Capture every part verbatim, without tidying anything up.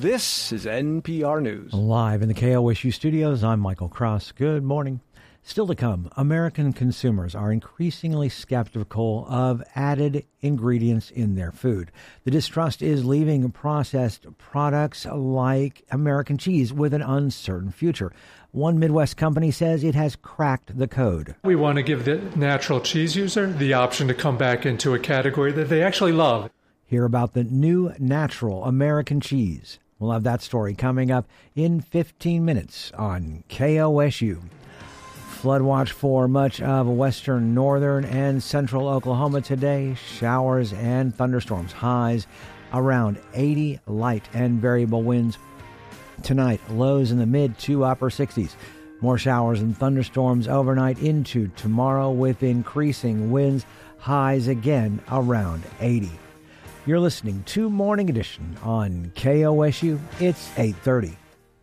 This is N P R News. Live in the K O S U studios, I'm Michael Cross. Good morning. Still to come, American consumers are increasingly skeptical of added ingredients in their food. The distrust is leaving processed products like American cheese with an uncertain future. One Midwest company says it has cracked the code. We want to give the natural cheese user the option to come back into a category that they actually love. Hear about the new natural American cheese. We'll have that story coming up in fifteen minutes on K O S U. Flood watch for much of western, northern, and central Oklahoma today. Showers and thunderstorms. Highs around eighty, light and variable winds. Tonight, lows in the mid to upper sixties. More showers and thunderstorms overnight into tomorrow with increasing winds. Highs again around eighty. You're listening to Morning Edition on K O S U. It's eight thirty.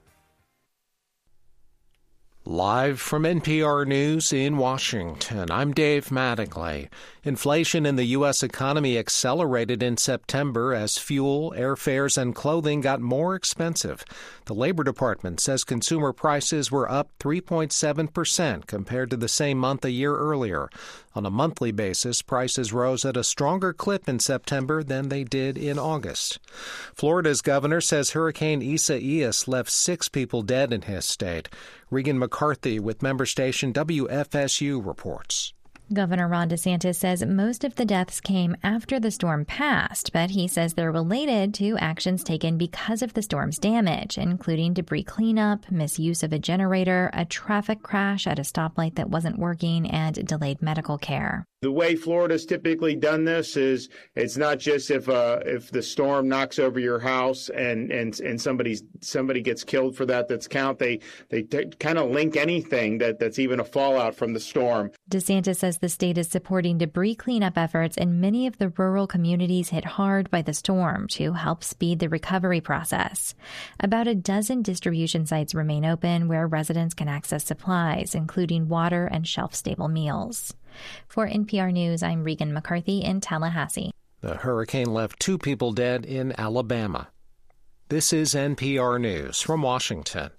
Live from N P R News in Washington, I'm Dave Mattingly. Inflation in the U S economy accelerated in September as fuel, airfares, and clothing got more expensive. The Labor Department says consumer prices were up three point seven percent compared to the same month a year earlier. On a monthly basis, prices rose at a stronger clip in September than they did in August. Florida's governor says Hurricane Isaias left six people dead in his state. Regan McCarthy with member station W F S U reports. Governor Ron DeSantis says most of the deaths came after the storm passed, but he says they're related to actions taken because of the storm's damage, including debris cleanup, misuse of a generator, a traffic crash at a stoplight that wasn't working, and delayed medical care. The way Florida's typically done this is it's not just if uh, if the storm knocks over your house and and and somebody's somebody gets killed for that. That's count. They they t- kind of link anything that that's even a fallout from the storm. DeSantis says the state is supporting debris cleanup efforts in many of the rural communities hit hard by the storm to help speed the recovery process. About a dozen distribution sites remain open where residents can access supplies, including water and shelf-stable meals. For N P R News, I'm Regan McCarthy in Tallahassee. The hurricane left two people dead in Alabama. This is N P R News from Washington.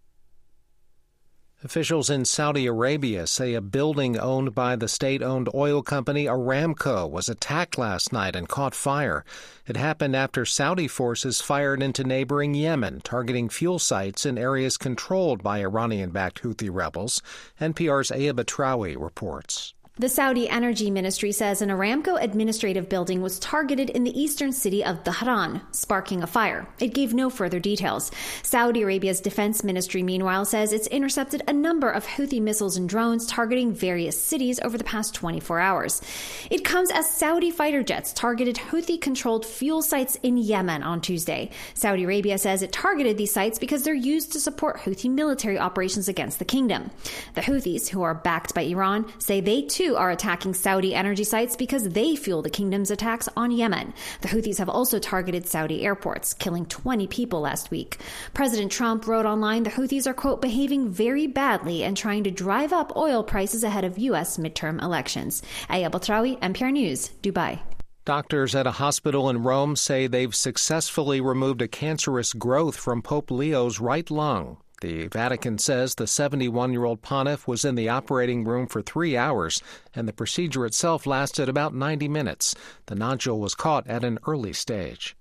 Officials in Saudi Arabia say a building owned by the state-owned oil company Aramco was attacked last night and caught fire. It happened after Saudi forces fired into neighboring Yemen, targeting fuel sites in areas controlled by Iranian-backed Houthi rebels. N P R's Aya Batrawi reports. The Saudi Energy Ministry says an Aramco administrative building was targeted in the eastern city of Dhahran, sparking a fire. It gave no further details. Saudi Arabia's defense ministry, meanwhile, says it's intercepted a number of Houthi missiles and drones targeting various cities over the past twenty-four hours. It comes as Saudi fighter jets targeted Houthi-controlled fuel sites in Yemen on Tuesday. Saudi Arabia says it targeted these sites because they're used to support Houthi military operations against the kingdom. The Houthis, who are backed by Iran, say they too are attacking Saudi energy sites because they fuel the kingdom's attacks on Yemen. The Houthis have also targeted Saudi airports, killing twenty people last week. President Trump wrote online the Houthis are, quote, behaving very badly and trying to drive up oil prices ahead of U S midterm elections. Aya Batrawi, N P R News, Dubai. Doctors at a hospital in Rome say they've successfully removed a cancerous growth from Pope Leo's right lung. The Vatican says the seventy-one-year-old pontiff was in the operating room for three hours, and the procedure itself lasted about ninety minutes. The nodule was caught at an early stage.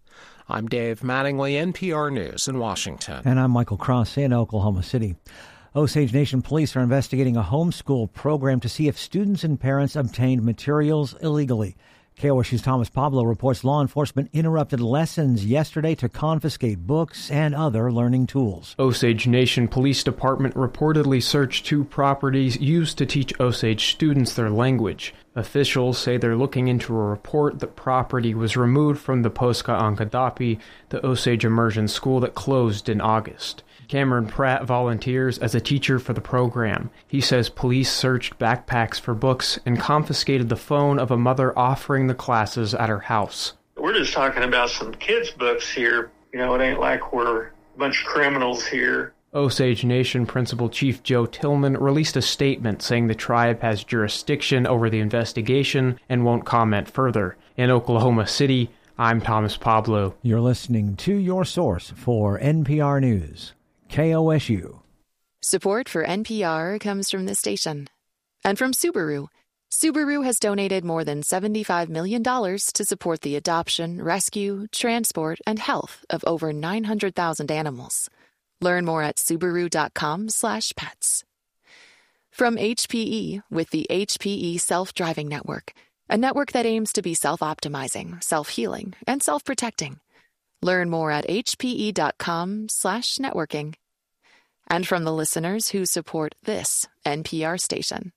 I'm Dave Mattingly, N P R News in Washington. And I'm Michael Cross in Oklahoma City. Osage Nation police are investigating a homeschool program to see if students and parents obtained materials illegally. K O S U's Thomas Pablo reports law enforcement interrupted lessons yesterday to confiscate books and other learning tools. Osage Nation Police Department reportedly searched two properties used to teach Osage students their language. Officials say they're looking into a report that property was removed from the Posca Ankadapi, the Osage immersion school that closed in August. Cameron Pratt volunteers as a teacher for the program. He says police searched backpacks for books and confiscated the phone of a mother offering the classes at her house. We're just talking about some kids' books here. You know, it ain't like we're a bunch of criminals here. Osage Nation Principal Chief Joe Tillman released a statement saying the tribe has jurisdiction over the investigation and won't comment further. In Oklahoma City, I'm Thomas Pablo. You're listening to your source for N P R News, K O S U. Support for N P R comes from this station and from Subaru. Subaru has donated more than seventy-five million dollars to support the adoption, rescue, transport, and health of over nine hundred thousand animals. Learn more at Subaru.com slash pets. From H P E with the H P E Self-Driving Network, a network that aims to be self-optimizing, self-healing, and self-protecting. Learn more at hpe.com slash networking. And from the listeners who support this N P R station.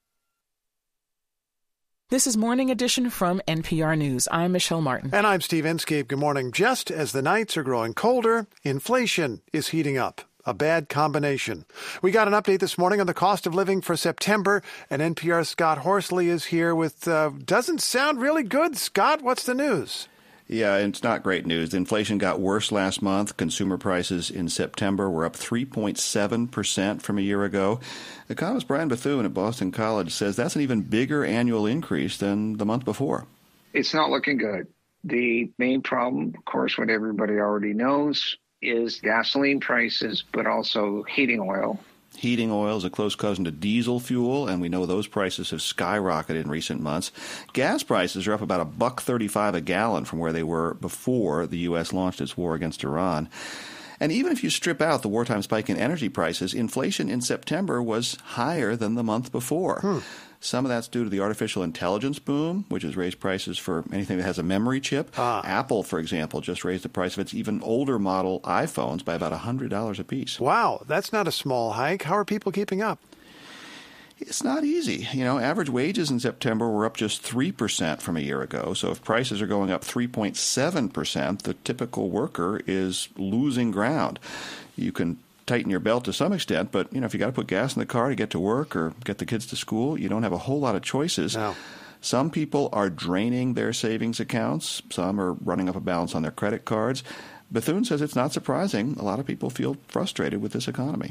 This is Morning Edition from N P R News. I'm Michelle Martin. And I'm Steve Inskeep. Good morning. Just as the nights are growing colder, inflation is heating up. A bad combination. We got an update this morning on the cost of living for September, and N P R's Scott Horsley is here with, uh, doesn't sound really good. Scott, what's the news? Yeah, it's not great news. Inflation got worse last month. Consumer prices in September were up three point seven percent from a year ago. Economist Brian Bethune at Boston College says that's an even bigger annual increase than the month before. It's not looking good. The main problem, of course, what everybody already knows, is gasoline prices, but also heating oil. Heating oil is a close cousin to diesel fuel, and we know those prices have skyrocketed in recent months. Gas prices are up about a buck thirty-five a gallon from where they were before the U S launched its war against Iran. And even if you strip out the wartime spike in energy prices, inflation in September was higher than the month before. Hmm. Some of that's due to the artificial intelligence boom, which has raised prices for anything that has a memory chip. Ah. Apple, for example, just raised the price of its even older model iPhones by about one hundred dollars a piece. Wow, that's not a small hike. How are people keeping up? It's not easy. You know, average wages in September were up just three percent from a year ago. So if prices are going up three point seven percent, the typical worker is losing ground. You can tighten your belt to some extent, but you know, if you got to put gas in the car to get to work or get the kids to school, you don't have a whole lot of choices. No. Some people are draining their savings accounts. Some are running up a balance on their credit cards. Bethune says it's not surprising. A lot of people feel frustrated with this economy.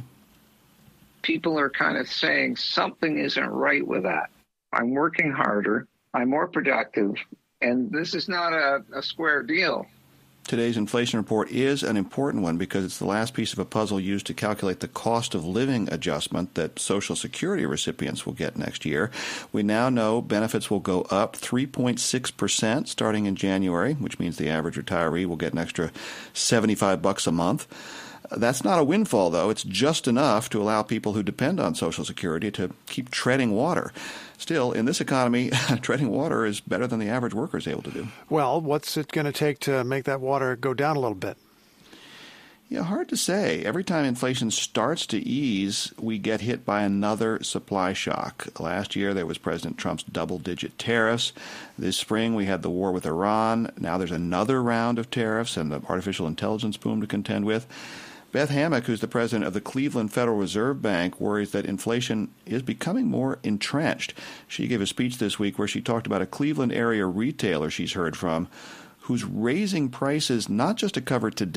People are kind of saying something isn't right with that. I'm working harder. I'm more productive. And this is not a, a square deal. Today's inflation report is an important one because it's the last piece of a puzzle used to calculate the cost of living adjustment that Social Security recipients will get next year. We now know benefits will go up three point six percent starting in January, which means the average retiree will get an extra seventy-five bucks a month. That's not a windfall, though. It's just enough to allow people who depend on Social Security to keep treading water. Still, in this economy, treading water is better than the average worker is able to do. Well, what's it going to take to make that water go down a little bit? Yeah, hard to say. Every time inflation starts to ease, we get hit by another supply shock. Last year, there was President Trump's double-digit tariffs. This spring, we had the war with Iran. Now there's another round of tariffs and the artificial intelligence boom to contend with. Beth Hammack, who's the president of the Cleveland Federal Reserve Bank, worries that inflation is becoming more entrenched. She gave a speech this week where she talked about a Cleveland area retailer she's heard from who's raising prices not just to cover today,